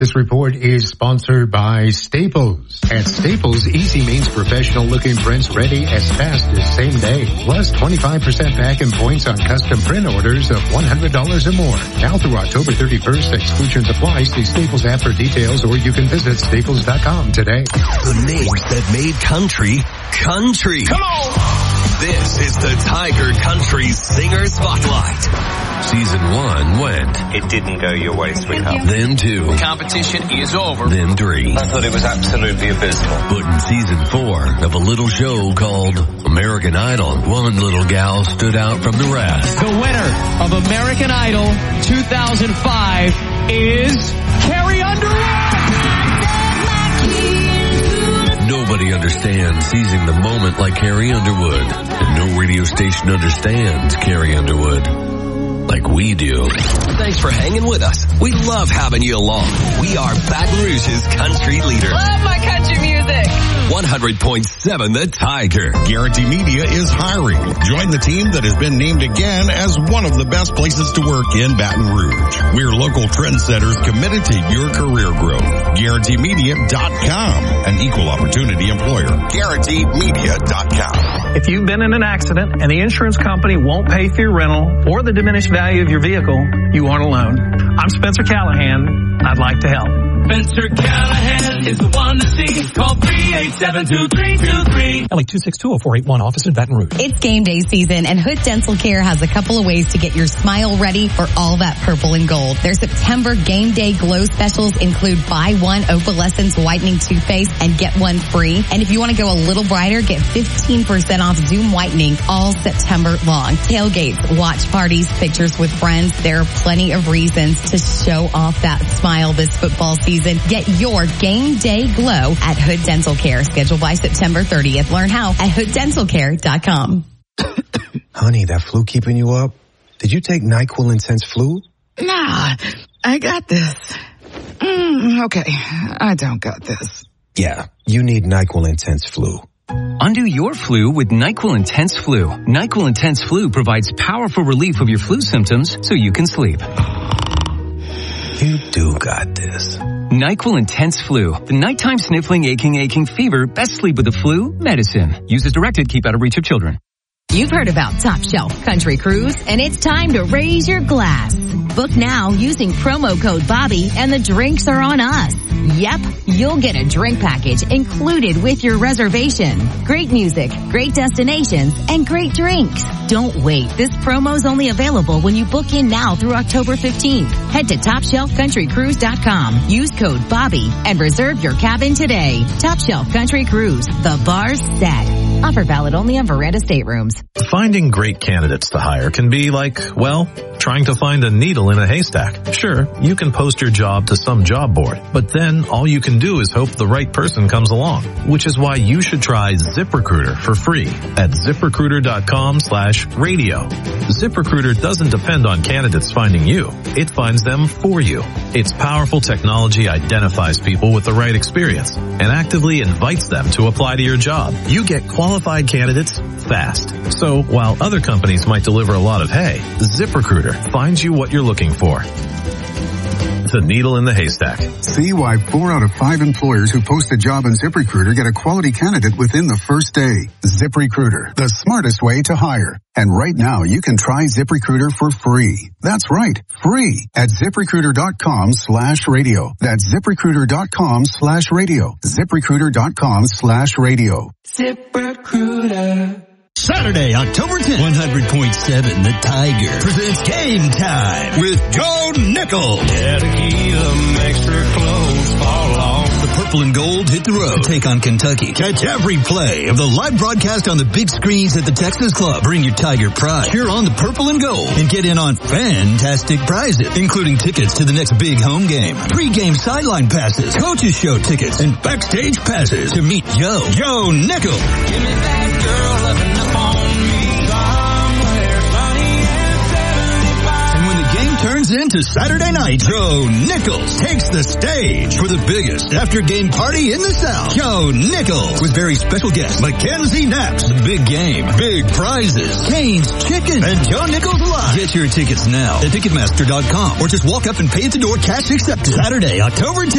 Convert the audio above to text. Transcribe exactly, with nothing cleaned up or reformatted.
This report is sponsored by Staples. At Staples, easy means professional-looking prints ready as fast as same day. Plus twenty-five percent back in points on custom print orders of one hundred dollars or more. Now through October thirty-first, exclusions apply. See Staples app for details, or you can visit staples dot com today. The names that made country, country. Come on! This is the Tiger Country Singer Spotlight. Season one went. It didn't go your way, sweetheart. Then two. Competition is over. Then three. I thought it was absolutely abysmal. But in season four of a little show called American Idol, one little gal stood out from the rest. The winner of American Idol two thousand five is Carrie Underwood. Nobody understands seizing the moment like Carrie Underwood. And no radio station understands Carrie Underwood like we do. Thanks for hanging with us. We love having you along. We are Baton Rouge's country leader. Love my country music. one hundred point seven The Tiger. Guarantee Media is hiring. Join the team that has been named again as one of the best places to work in Baton Rouge. We're local trendsetters committed to your career growth. Guarantee Media dot com, an equal opportunity employer. Guarantee Media dot com. If you've been in an accident and the insurance company won't pay for your rental or the diminished value of your vehicle, you aren't alone. I'm Spencer Callahan. I'd like to help. Spencer Callahan is the one to see. Call three eight seven two three two three. L A two six two oh four eight one, office in Baton Rouge. It's game day season, and Hood Dental Care has a couple of ways to get your smile ready for all that purple and gold. Their September game day glow specials include buy one opalescence whitening toothpaste and get one free. And if you want to go a little brighter, get fifteen percent off Zoom whitening all September long. Tailgates, watch parties, pictures with friends. There are plenty of reasons to show off that smile this football season. Get your game day glow at Hood Dental Care. Scheduled by September thirtieth. Learn how at hood dental care dot com. Honey, that flu keeping you up? Did you take NyQuil Intense Flu? Nah, I got this. Mm, okay, I don't got this. Yeah, you need NyQuil Intense Flu. Undo your flu with NyQuil Intense Flu. NyQuil Intense Flu provides powerful relief of your flu symptoms so you can sleep. You do got this. NyQuil Intense Flu. The nighttime sniffling, aching, aching fever. Best sleep with the flu medicine. Use as directed. Keep out of reach of children. You've heard about Top Shelf Country Cruise, and it's time to raise your glass. Book now using promo code Bobby, and the drinks are on us. Yep, you'll get a drink package included with your reservation. Great music, great destinations, and great drinks. Don't wait. This promo's only available when you book in now through October fifteenth. Head to top shelf country cruise dot com. Use code Bobby and reserve your cabin today. Top Shelf Country Cruise. The bar's set. Offer valid only on Veranda staterooms. Finding great candidates to hire can be like, well, trying to find a needle in a haystack. Sure, you can post your job to some job board, but then all you can do is hope the right person comes along, which is why you should try ZipRecruiter for free at ziprecruiter dot com slash radio. ZipRecruiter doesn't depend on candidates finding you. It finds them for you. Its powerful technology identifies people with the right experience and actively invites them to apply to your job. You get qualified candidates fast. So while other companies might deliver a lot of hay, ZipRecruiter finds you what you're looking for. The needle in the haystack. See why four out of five employers who post a job on ZipRecruiter get a quality candidate within the first day. ZipRecruiter, the smartest way to hire. And right now, you can try ZipRecruiter for free. That's right, free at ziprecruiter dot com slash radio. That's ziprecruiter dot com slash radio. ziprecruiter dot com slash radio. ZipRecruiter. Saturday, October tenth, one hundred point seven The Tiger presents Game Time with Joe Nickel. Yeah, to keep them extra clothes fall off. The purple and gold hit the road to take on Kentucky. Catch every play of the live broadcast on the big screens at the Texas Club. Bring your Tiger pride. Cheer on the purple and gold and get in on fantastic prizes, including tickets to the next big home game, pre-game sideline passes, coaches show tickets, and backstage passes to meet Joe, Joe Nickel. Give me that girl loving up on me somewhere sunny and seventy-five. And when the game turns into Saturday night. Joe Nichols takes the stage for the biggest after-game party in the South. Joe Nichols with very special guest Mackenzie Knapp's Big Game, Big Prizes, Kane's Chicken, and Joe Nichols Live. Get your tickets now at Ticketmaster dot com or just walk up and pay at the door, cash accepted. Saturday, October tenth.